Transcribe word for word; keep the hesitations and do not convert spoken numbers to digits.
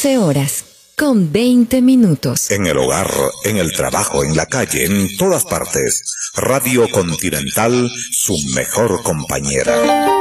doce horas, con veinte minutos. En el hogar, en el trabajo, en la calle, en todas partes. Radio Continental, su mejor compañera.